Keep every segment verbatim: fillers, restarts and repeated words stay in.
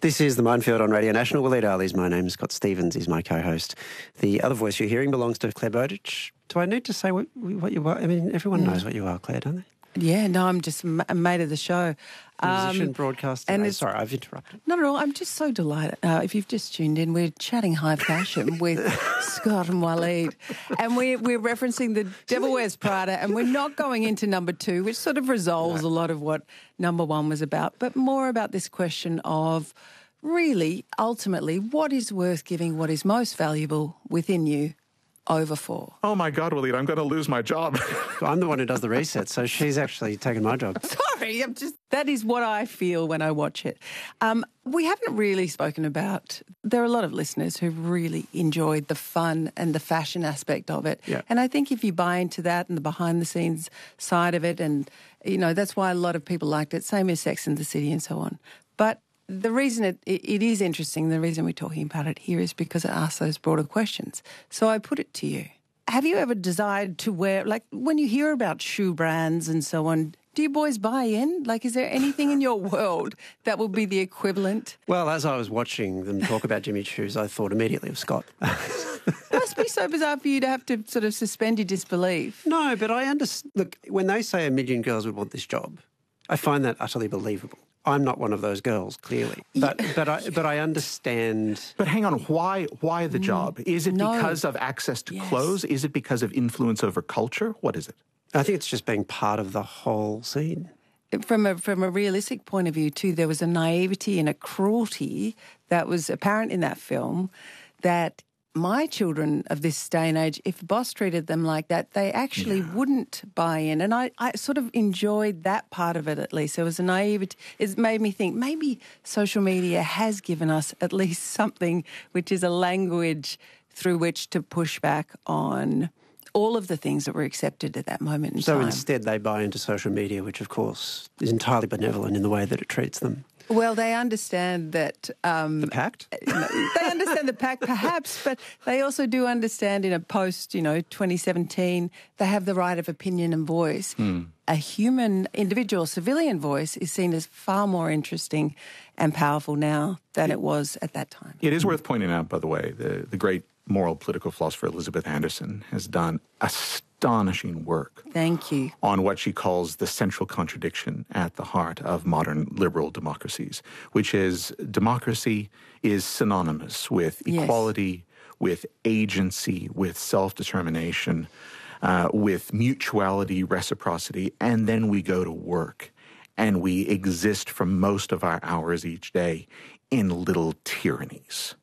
This is The Minefield on Radio National. Waleed Ali's my name. Scott Stevens is my co-host. The other voice you're hearing belongs to Claire Bowditch. Do I need to say what, what you are? I mean, everyone Mm. knows what you are, Claire, don't they? Yeah, no, I'm just a mate of the show. Musician, um, broadcaster. and no, sorry, I've interrupted. Not at all. I'm just so delighted. Uh, if you've just tuned in, we're chatting high fashion with Scott and Waleed. And we're, we're referencing the Devil Wears Prada, and we're not going into number two, which sort of resolves no. a lot of what number one was about, but more about this question of really, ultimately, what is worth giving, what is most valuable within you over for. Oh, my God, Waleed, I'm going to lose my job. I'm the one who does the reset, so she's actually taken my job. Sorry, I'm just... That is what I feel when I watch it. Um, we haven't really spoken about... There are a lot of listeners who really enjoyed the fun and the fashion aspect of it. Yeah. And I think if you buy into that and the behind-the-scenes side of it, and, you know, that's why a lot of people liked it, same as Sex and the City and so on. But the reason it, it is interesting, the reason we're talking about it here is because it asks those broader questions. So I put it to you. Have you ever desired to wear, like when you hear about shoe brands and so on, do you boys buy in? Like, is there anything in your world that would be the equivalent? Well, as I was watching them talk about Jimmy Choo's, I thought immediately of Scott. It must be so bizarre for you to have to sort of suspend your disbelief. No, but I understand. Look, when they say a million girls would want this job, I find that utterly believable. I'm not one of those girls, clearly, but Yeah. but I but I understand. But hang on, why why the job? Is it No. because of access to Yes. clothes? Is it because of influence over culture? What is it? I think it's just being part of the whole scene. From a from a realistic point of view, too, there was a naivety and a cruelty that was apparent in that film that my children of this day and age, if boss treated them like that, they actually Yeah. wouldn't buy in. And I, I sort of enjoyed that part of it at least. There was a naivety. It made me think maybe social media has given us at least something which is a language through which to push back on all of the things that were accepted at that moment in So time. instead they buy into social media, which of course is entirely benevolent in the way that it treats them. Well, they understand that... Um, The pact? they understand the pact, perhaps, but they also do understand in a post, you know, twenty seventeen, they have the right of opinion and voice. Mm. A human, individual, civilian voice is seen as far more interesting and powerful now than it was at that time. It is worth pointing out, by the way, the, the great moral political philosopher Elizabeth Anderson has done astonishing work. Thank you. On what she calls the central contradiction at the heart of modern liberal democracies, which is democracy is synonymous with Yes. equality, with agency, with self-determination, uh, with mutuality, reciprocity, and then we go to work and we exist for most of our hours each day in little tyrannies.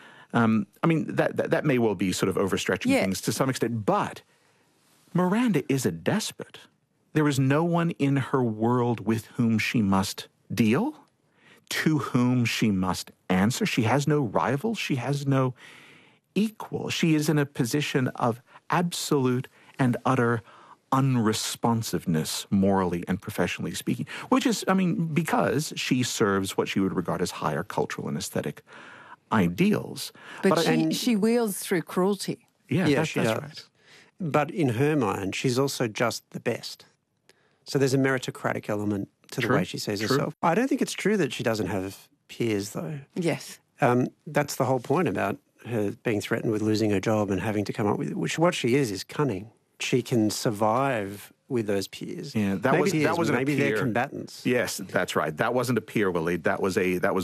Um, I mean, that, that that may well be sort of overstretching Yeah. things to some extent, but Miranda is a despot. There is no one in her world with whom she must deal, to whom she must answer. She has no rival. She has no equal. She is in a position of absolute and utter unresponsiveness, morally and professionally speaking, which is, I mean, because she serves what she would regard as higher cultural and aesthetic ideals. But, I- she, and- she wields through cruelty. yeah, Yeah, that- she that's does. right. But in her mind, she's also just the best. So there's a meritocratic element to the True, way she sees true. herself. I don't think it's true that she doesn't have peers, though. Yes. Um, that's the whole point about her being threatened with losing her job and having to come up with, which what she is is cunning. She can survive with those peers. Yeah, that maybe was- that peers, wasn't a maybe they're peer. combatants. Yes, that's right. That wasn't a peer, Waleed. That was a that was